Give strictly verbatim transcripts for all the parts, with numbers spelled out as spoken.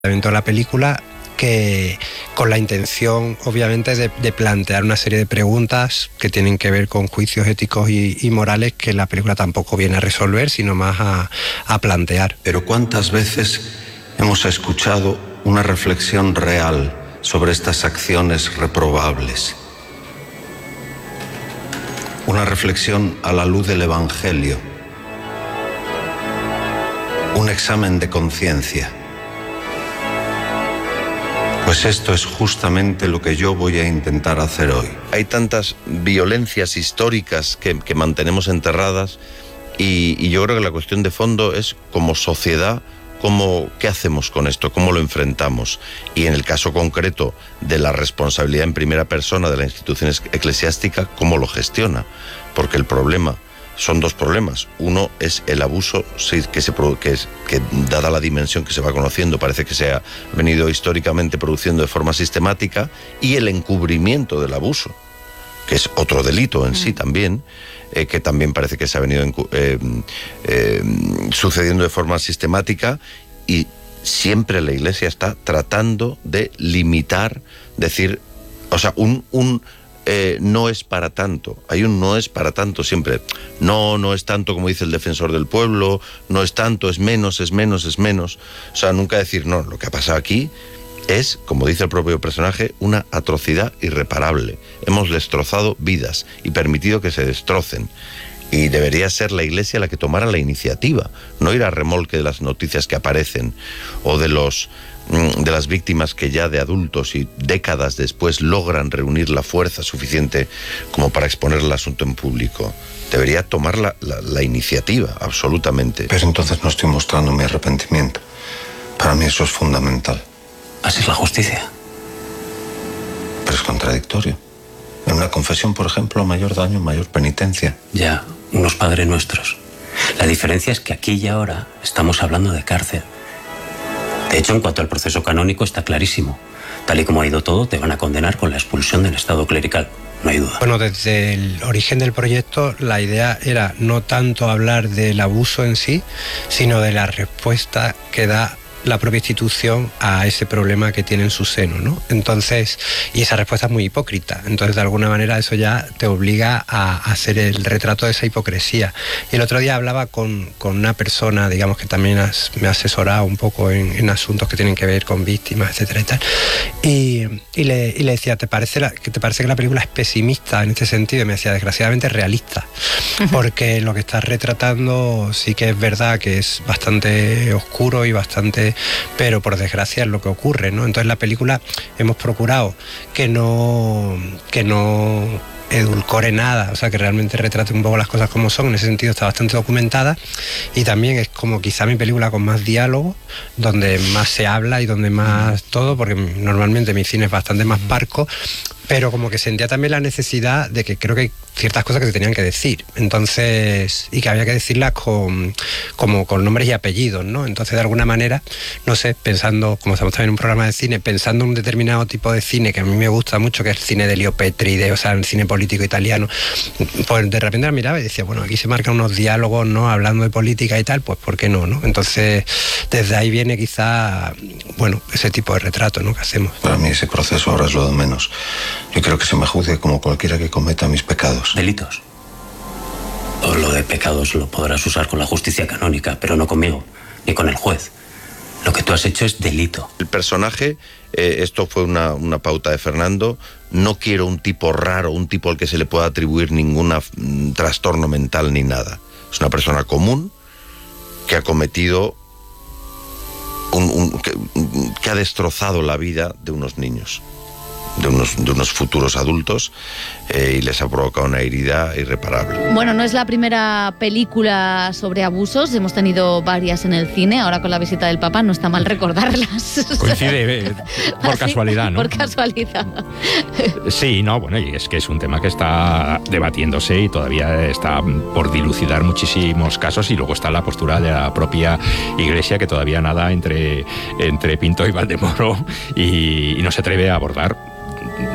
de la película, que con la intención obviamente de, de plantear una serie de preguntas que tienen que ver con juicios éticos y, y morales que la película tampoco viene a resolver, sino más a, a plantear. Pero ¿cuántas veces hemos escuchado una reflexión real sobre estas acciones reprobables? Una reflexión a la luz del Evangelio, un examen de conciencia. Pues esto es justamente lo que yo voy a intentar hacer hoy. Hay tantas violencias históricas que, que mantenemos enterradas y, y yo creo que la cuestión de fondo es, como sociedad, cómo, qué hacemos con esto, cómo lo enfrentamos. Y en el caso concreto de la responsabilidad en primera persona de la institución eclesiástica, cómo lo gestiona. Porque el problema... Son dos problemas. Uno es el abuso que, se, que, es, que, dada la dimensión que se va conociendo, parece que se ha venido históricamente produciendo de forma sistemática, y el encubrimiento del abuso, que es otro delito en sí también, eh, que también parece que se ha venido eh, eh, sucediendo de forma sistemática, y siempre la Iglesia está tratando de limitar, decir, o sea, un... un Eh, no es para tanto, hay un no es para tanto siempre, no, no es tanto como dice el defensor del pueblo, no es tanto, es menos, es menos, es menos, o sea, nunca decir no, lo que ha pasado aquí es, como dice el propio personaje, una atrocidad irreparable, hemos destrozado vidas y permitido que se destrocen. Y debería ser la Iglesia la que tomara la iniciativa, no ir a remolque de las noticias que aparecen o de los de las víctimas que ya de adultos y décadas después logran reunir la fuerza suficiente como para exponer el asunto en público. Debería tomar la, la, la iniciativa, absolutamente. Pero entonces no estoy mostrando mi arrepentimiento. Para mí eso es fundamental. Así es la justicia. Pero es contradictorio. En una confesión, por ejemplo, mayor daño, mayor penitencia. Ya, unos Padres Nuestros. La diferencia es que aquí y ahora estamos hablando de cárcel. De hecho, en cuanto al proceso canónico, está clarísimo. Tal y como ha ido todo, te van a condenar con la expulsión del estado clerical. No hay duda. Bueno, desde el origen del proyecto, la idea era no tanto hablar del abuso en sí, sino de la respuesta que da la propia institución a ese problema que tiene en su seno, ¿no? Entonces, y esa respuesta es muy hipócrita. Entonces, de alguna manera, eso ya te obliga a hacer el retrato de esa hipocresía. Y el otro día hablaba con, con una persona, digamos, que también has, me ha asesorado un poco en, en asuntos que tienen que ver con víctimas, etcétera y tal. Y, y, le, y le decía, ¿te parece, la, que ¿te parece que la película es pesimista en este sentido? Y me decía, desgraciadamente, realista. Porque lo que estás retratando sí que es verdad que es bastante oscuro y bastante... pero por desgracia es lo que ocurre, ¿no? Entonces la película hemos procurado que no, que no edulcore nada, o sea, que realmente retrate un poco las cosas como son. En ese sentido está bastante documentada, y también es como quizá mi película con más diálogo, donde más se habla y donde más todo, porque normalmente mi cine es bastante más parco, pero como que sentía también la necesidad de que creo que hay ciertas cosas que se tenían que decir, entonces, y que había que decirlas con, como con nombres y apellidos, ¿no? Entonces, de alguna manera, no sé, pensando, como estamos también en un programa de cine, pensando en un determinado tipo de cine que a mí me gusta mucho, que es el cine de Leo Petri, de, o sea, el cine político italiano, pues de repente la miraba y decía, bueno, aquí se marcan unos diálogos, ¿no? Hablando de política y tal, pues ¿por qué no, no? Entonces, desde ahí viene quizá, bueno, ese tipo de retrato, ¿no? Que hacemos. Para mí ese proceso ahora es lo de menos. Yo creo que se me juzgue como cualquiera que cometa mis pecados. Delitos. O lo de pecados lo podrás usar con la justicia canónica, pero no conmigo, ni con el juez. Lo que tú has hecho es delito. El personaje, eh, esto fue una, una pauta de Fernando, no quiero un tipo raro, un tipo al que se le pueda atribuir ningún mm, trastorno mental ni nada. Es una persona común que ha cometido, un, un, que, que ha destrozado la vida de unos niños. De unos, de unos futuros adultos eh, y les ha provocado una herida irreparable. Bueno, no es la primera película sobre abusos, hemos tenido varias en el cine, ahora con la visita del Papa no está mal recordarlas. Coincide eh, por Así, casualidad, ¿no? Por casualidad. Sí, no, bueno, y es que es un tema que está debatiéndose y todavía está por dilucidar muchísimos casos, y luego está la postura de la propia Iglesia, que todavía nada entre, entre Pinto y Valdemoro y, y no se atreve a abordar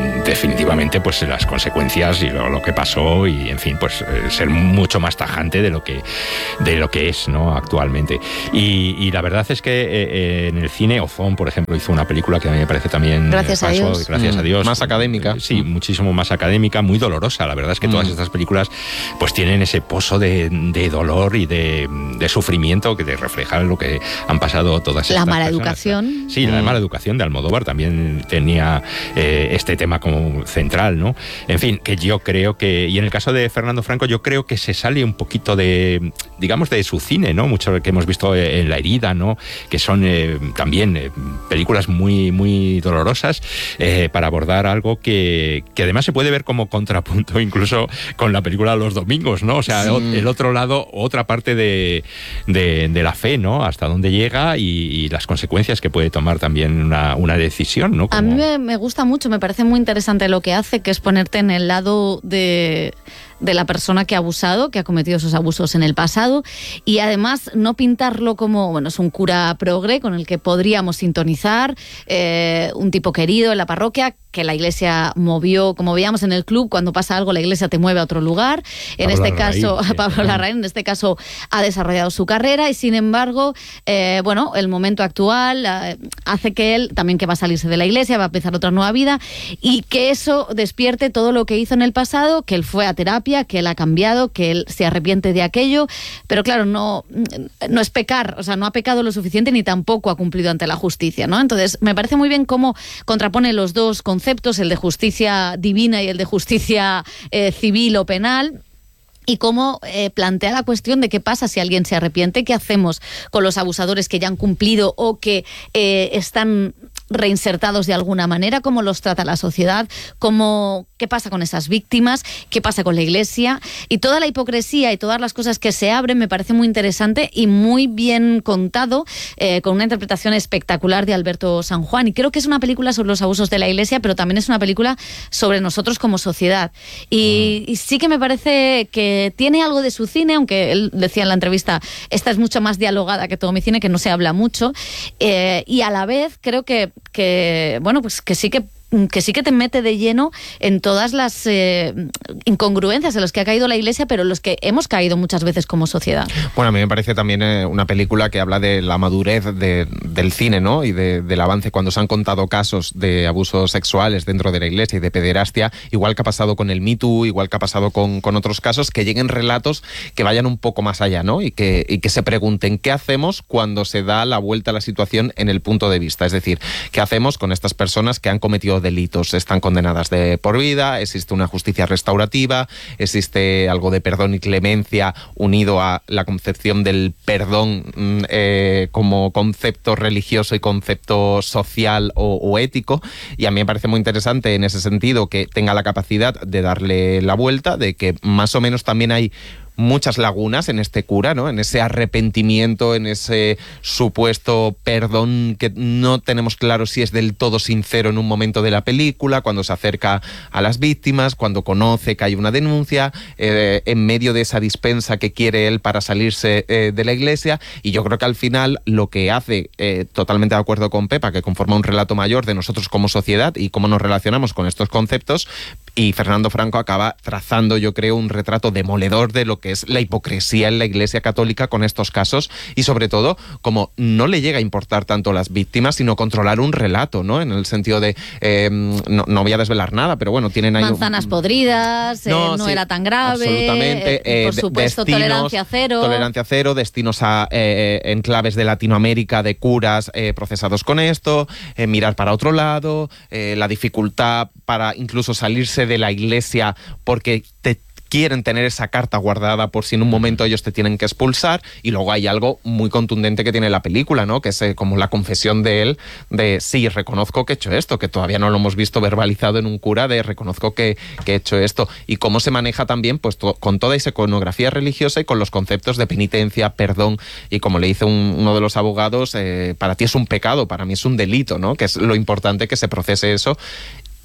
definitivamente pues las consecuencias y lo, lo que pasó y en fin pues eh, ser mucho más tajante de lo que de lo que es, ¿no?, actualmente. Y, y la verdad es que eh, en el cine Ozón, por ejemplo, hizo una película que a mí me parece también gracias pasó, a Dios, gracias mm, a Dios, más académica, sí, muchísimo más académica, muy dolorosa. La verdad es que todas mm. estas películas pues tienen ese pozo de, de dolor y de, de sufrimiento que te refleja lo que han pasado todas la estas mala personas. educación. Sí, la mala educación de Almodóvar también tenía eh, este tema como central, ¿no? En fin, que yo creo que, y en el caso de Fernando Franco, yo creo que se sale un poquito de, digamos, de su cine, ¿no? Mucho que hemos visto en La herida, ¿no? Que son eh, también eh, películas muy, muy dolorosas eh, para abordar algo que, que además se puede ver como contrapunto incluso con la película Los domingos, ¿no? O sea, sí. el otro lado, otra parte de, de, de la fe, ¿no? Hasta dónde llega y, y las consecuencias que puede tomar también una, una decisión, ¿no? Como... A mí me, me gusta mucho, me parece muy interesante lo que hace, que es ponerte en el lado de... de la persona que ha abusado, que ha cometido esos abusos en el pasado, y además no pintarlo como, bueno, es un cura progre con el que podríamos sintonizar, eh, un tipo querido en la parroquia, que la iglesia movió, como veíamos en el club, cuando pasa algo la iglesia te mueve a otro lugar. En Pablo este Larraín, caso, sí. Pablo Larraín, en este caso ha desarrollado su carrera y sin embargo, eh, bueno, el momento actual eh, hace que él, también que va a salirse de la iglesia, va a empezar otra nueva vida y que eso despierte todo lo que hizo en el pasado, que él fue a terapia, que él ha cambiado, que él se arrepiente de aquello, pero claro, no, no es pecar, o sea, no ha pecado lo suficiente ni tampoco ha cumplido ante la justicia, ¿no? Entonces, me parece muy bien cómo contrapone los dos conceptos, el de justicia divina y el de justicia eh, civil o penal, y cómo eh, plantea la cuestión de qué pasa si alguien se arrepiente, qué hacemos con los abusadores que ya han cumplido o que eh, están reinsertados de alguna manera, cómo los trata la sociedad, cómo, qué pasa con esas víctimas, qué pasa con la iglesia, y toda la hipocresía y todas las cosas que se abren me parece muy interesante y muy bien contado, eh, con una interpretación espectacular de Alberto San Juan, y creo que es una película sobre los abusos de la iglesia, pero también es una película sobre nosotros como sociedad, y, mm. y sí que me parece que tiene algo de su cine, aunque él decía en la entrevista, esta es mucho más dialogada que todo mi cine, que no se habla mucho, eh, y a la vez creo que que bueno, pues que sí que que sí que te mete de lleno en todas las eh, incongruencias en las que ha caído la iglesia, pero en los que hemos caído muchas veces como sociedad. Bueno, a mí me parece también eh, una película que habla de la madurez de, del cine, ¿no? Y de, del avance cuando se han contado casos de abusos sexuales dentro de la iglesia y de pederastia, igual que ha pasado con el Me Too, igual que ha pasado con, con otros casos, que lleguen relatos que vayan un poco más allá, ¿no? Y que, y que se pregunten qué hacemos cuando se da la vuelta a la situación en el punto de vista. Es decir, qué hacemos con estas personas que han cometido delitos, están condenadas de por vida, existe una justicia restaurativa, existe algo de perdón y clemencia unido a la concepción del perdón eh, como concepto religioso y concepto social o, o ético, y a mí me parece muy interesante en ese sentido que tenga la capacidad de darle la vuelta, de que más o menos también hay muchas lagunas en este cura, ¿no? En ese arrepentimiento, en ese supuesto perdón que no tenemos claro si es del todo sincero en un momento de la película, cuando se acerca a las víctimas, cuando conoce que hay una denuncia, eh, en medio de esa dispensa que quiere él para salirse eh, de la iglesia, y yo creo que al final lo que hace, eh, totalmente de acuerdo con Pepa, que conforma un relato mayor de nosotros como sociedad y cómo nos relacionamos con estos conceptos, y Fernando Franco acaba trazando, yo creo, un retrato demoledor de lo que es la hipocresía en la Iglesia Católica con estos casos, y sobre todo, como no le llega a importar tanto las víctimas, sino controlar un relato, ¿no? En el sentido de, eh, no, no voy a desvelar nada, pero bueno, tienen ahí... Manzanas un... podridas, no, eh, no sí, era tan grave, absolutamente, eh, por supuesto, destinos, tolerancia cero. Tolerancia cero, destinos a eh, enclaves de Latinoamérica de curas eh, procesados con esto, eh, mirar para otro lado, eh, la dificultad para incluso salirse de la iglesia porque te quieren tener esa carta guardada por si en un momento ellos te tienen que expulsar, y luego hay algo muy contundente que tiene la película, ¿no? Que es eh, como la confesión de él de sí, reconozco que he hecho esto, que todavía no lo hemos visto verbalizado en un cura, de reconozco que, que he hecho esto, y cómo se maneja también pues to- con toda esa iconografía religiosa y con los conceptos de penitencia, perdón, y como le dice un, uno de los abogados, eh, para ti es un pecado, para mí es un delito, ¿no? Que es lo importante que se procese eso.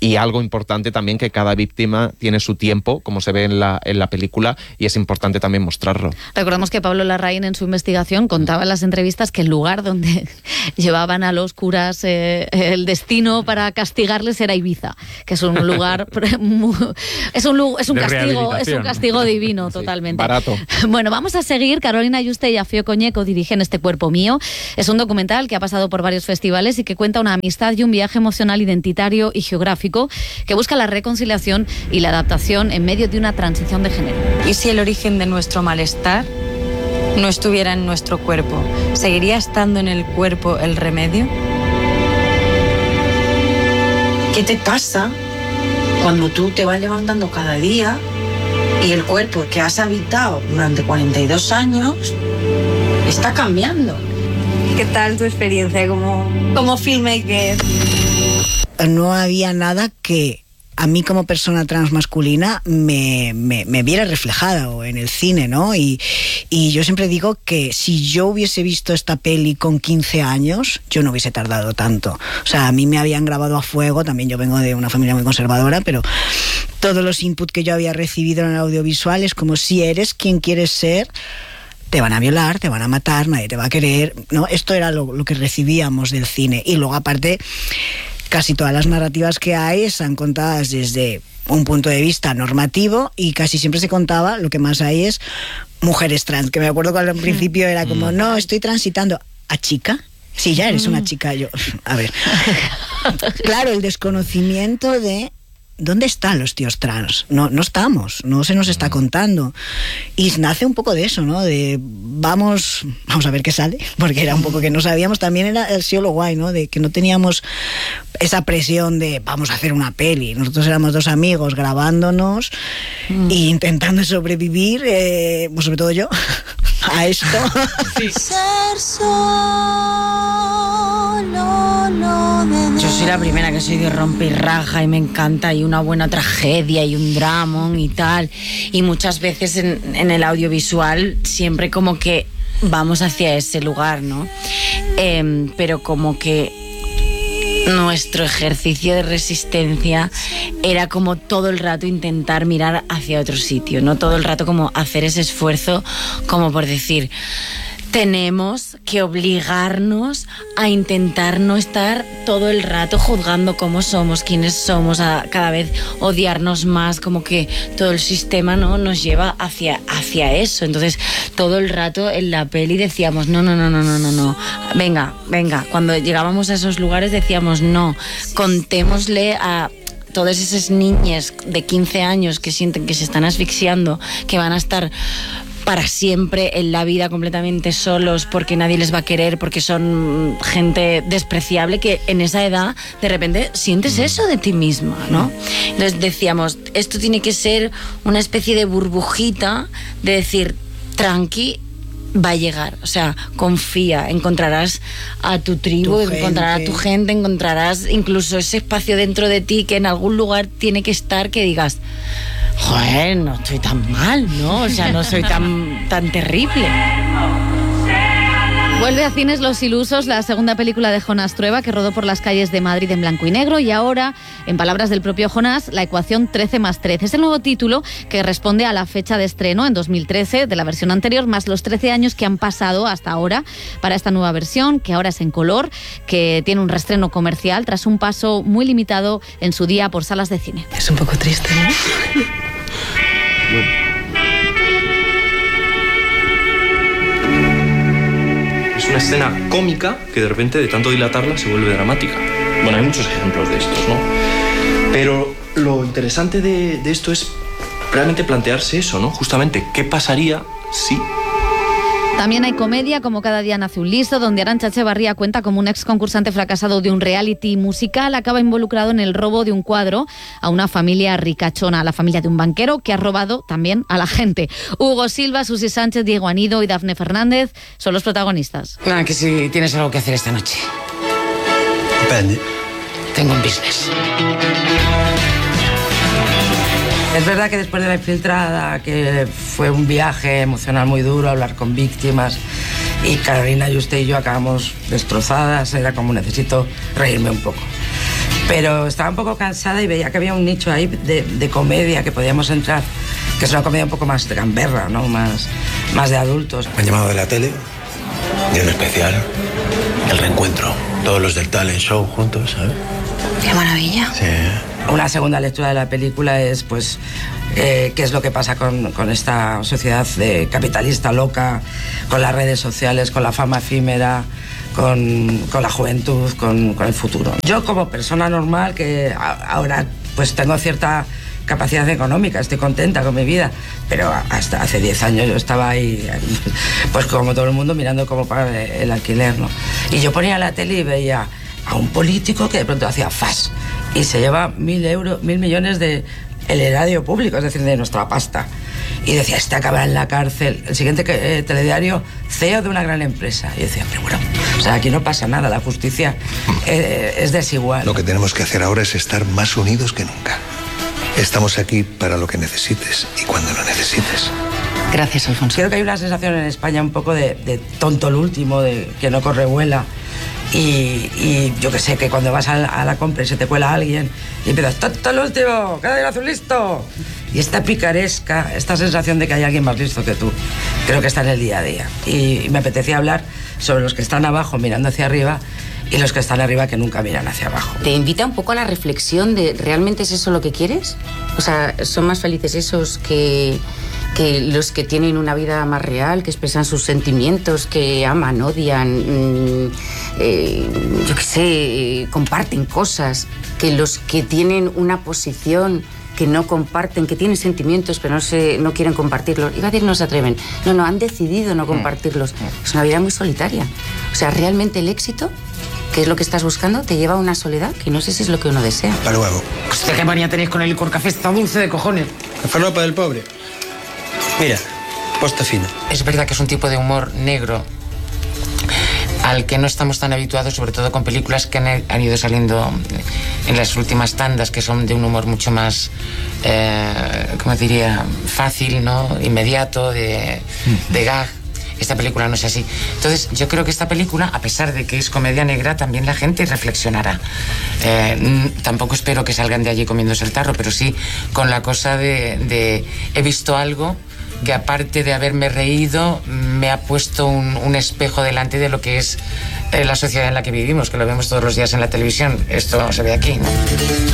y algo importante también, que cada víctima tiene su tiempo, como se ve en la, en la película, y es importante también mostrarlo. Recordamos que Pablo Larraín en su investigación contaba en las entrevistas que el lugar donde llevaban a los curas eh, el destino para castigarles era Ibiza, que es un lugar muy, es un es un de castigo es un castigo divino, sí, totalmente barato. Bueno, vamos a seguir. Carolina Yuste y Afio Coñeco dirigen Este cuerpo mío. Es un documental que ha pasado por varios festivales y que cuenta una amistad y un viaje emocional, identitario y geográfico que busca la reconciliación y la adaptación en medio de una transición de género. ¿Y si el origen de nuestro malestar no estuviera en nuestro cuerpo? ¿Seguiría estando en el cuerpo el remedio? ¿Qué te pasa cuando tú te vas levantando cada día y el cuerpo que has habitado durante cuarenta y dos años está cambiando? ¿Qué tal tu experiencia como, como filmmaker? No había nada que a mí como persona transmasculina me, me, me viera reflejada en el cine, ¿no? Y, y yo siempre digo que si yo hubiese visto esta peli con quince años, yo no hubiese tardado tanto. O sea, a mí me habían grabado a fuego, también yo vengo de una familia muy conservadora, pero todos los inputs que yo había recibido en el audiovisual es como, si eres quien quieres ser, te van a violar, te van a matar, nadie te va a querer, ¿no? Esto era lo, lo que recibíamos del cine. Y luego, aparte, casi todas las narrativas que hay están contadas desde un punto de vista normativo y casi siempre se contaba, lo que más hay es mujeres trans, que me acuerdo que al principio era como, no, estoy transitando. ¿A chica? Sí, ya eres una chica. Yo, a ver. Claro, el desconocimiento de ¿dónde están los tíos trans? No, no estamos, no se nos está contando. Y nace un poco de eso, ¿no? De vamos, vamos a ver qué sale, porque era un poco que no sabíamos. También era el sido lo guay, ¿no? De que no teníamos esa presión de vamos a hacer una peli. Nosotros éramos dos amigos grabándonos mm. e intentando sobrevivir, eh, pues sobre todo yo, a esto. Sí. Ser solo, no de... Yo soy la primera que soy de rompirraja y me encanta, y una buena tragedia y un dramón y tal, y muchas veces en, en el audiovisual siempre como que vamos hacia ese lugar, ¿no? Eh, pero como que nuestro ejercicio de resistencia era como todo el rato intentar mirar hacia otro sitio, ¿no? Todo el rato como hacer ese esfuerzo como por decir, tenemos que obligarnos a intentar no estar todo el rato juzgando cómo somos, quiénes somos, a cada vez odiarnos más, como que todo el sistema, ¿no?, nos lleva hacia, hacia eso. Entonces, todo el rato en la peli decíamos, no, no, no, no, no, no, no, venga, venga. Cuando llegábamos a esos lugares decíamos, no, contémosle a todas esas niñas de quince años que sienten que se están asfixiando, que van a estar para siempre en la vida completamente solos porque nadie les va a querer, porque son gente despreciable, que en esa edad de repente sientes eso de ti misma, ¿no? Entonces decíamos, esto tiene que ser una especie de burbujita de decir, tranqui, va a llegar, o sea, confía, encontrarás a tu tribu, tu encontrarás a tu gente, encontrarás incluso ese espacio dentro de ti que en algún lugar tiene que estar, que digas, joder, no estoy tan mal, ¿no? O sea, no soy tan, tan terrible. Vuelve a cines Los Ilusos, la segunda película de Jonás Trueba, que rodó por las calles de Madrid en blanco y negro, y ahora, en palabras del propio Jonás, la ecuación trece más trece. Es el nuevo título que responde a la fecha de estreno en dos mil trece de la versión anterior, más los trece años que han pasado hasta ahora para esta nueva versión, que ahora es en color, que tiene un reestreno comercial tras un paso muy limitado en su día por salas de cine. Es un poco triste, ¿no? Bueno. Es una escena cómica que de repente, de tanto dilatarla, se vuelve dramática. Bueno, hay muchos ejemplos de estos, ¿no? Pero lo interesante de, de esto es realmente plantearse eso, ¿no? Justamente, ¿qué pasaría si...? También hay comedia, como Cada día nace un listo, donde Arantxa Echevarría cuenta como un ex concursante fracasado de un reality musical acaba involucrado en el robo de un cuadro a una familia ricachona, a la familia de un banquero que ha robado también a la gente. Hugo Silva, Susi Sánchez, Diego Anido y Dafne Fernández son los protagonistas. Nada, que si tienes algo que hacer esta noche. Depende. Tengo un business. Es verdad que después de La infiltrada, que fue un viaje emocional muy duro, hablar con víctimas, y Carolina Yuste y yo acabamos destrozadas, era como necesito reírme un poco. pero estaba un poco cansada y veía que había un nicho ahí de, de comedia que podíamos entrar, que es una comedia un poco más de gamberra, ¿no? Más, más de adultos. Me han llamado de la tele, de un especial, el reencuentro, todos los del talent show juntos, ¿sabes? ¡Qué maravilla! Sí. Una segunda lectura de la película es, pues, eh, qué es lo que pasa con, con esta sociedad de capitalista loca, con las redes sociales, con la fama efímera, con, con la juventud, con, con el futuro. Yo, como persona normal, que a, ahora pues tengo cierta capacidad económica, estoy contenta con mi vida, pero hasta hace diez años yo estaba ahí, pues como todo el mundo, mirando cómo pagar el alquiler, ¿no? Y yo ponía la tele y veía a un político que de pronto hacía fas y se lleva mil euros, mil millones de el erario público, es decir, de nuestra pasta. Y decía, este acabará en la cárcel. El siguiente eh, telediario, C E O de una gran empresa. Y decía, pero bueno, o sea, aquí no pasa nada, la justicia eh, es desigual. Lo que tenemos que hacer ahora es estar más unidos que nunca. Estamos aquí para lo que necesites y cuando lo necesites. Gracias, Alfonso. Creo que hay una sensación en España un poco de, de tonto el último, de que no corre vuela. Y, y yo que sé, que cuando vas a la, a la compra y se te cuela alguien y empiezas, tonto el último, cada día azul listo. Y esta picaresca, esta sensación de que hay alguien más listo que tú, creo que está en el día a día. Y, y me apetecía hablar sobre los que están abajo mirando hacia arriba y los que están arriba que nunca miran hacia abajo. ¿Te invita un poco a la reflexión de ¿realmente es eso lo que quieres? O sea, ¿son más felices esos que, que los que tienen una vida más real, que expresan sus sentimientos, que aman, odian, mmm, eh, yo qué sé, comparten cosas, que los que tienen una posición que no comparten, que tienen sentimientos pero no se, no quieren compartirlos? Iba a decir no se atreven. No, no, han decidido no compartirlos. Es una vida muy solitaria. O sea, realmente el éxito, que es lo que estás buscando, te lleva a una soledad que no sé si es lo que uno desea. Hasta luego. Hostia, qué manía tenéis con el licor café, está dulce de cojones. La falopa del pobre. Mira, posta fina. Es verdad que es un tipo de humor negro al que no estamos tan habituados, sobre todo con películas que han, han ido saliendo en las últimas tandas, que son de un humor mucho más, eh, ¿cómo diría?, fácil, ¿no?, inmediato, de, de gag. Esta película no es así. Entonces, yo creo que esta película, a pesar de que es comedia negra, también la gente reflexionará. Eh, tampoco espero que salgan de allí comiéndose el tarro, pero sí con la cosa de, de he visto algo que, aparte de haberme reído, me ha puesto un, un espejo delante de lo que es eh, la sociedad en la que vivimos, que lo vemos todos los días en la televisión. Esto se ve aquí, ¿no?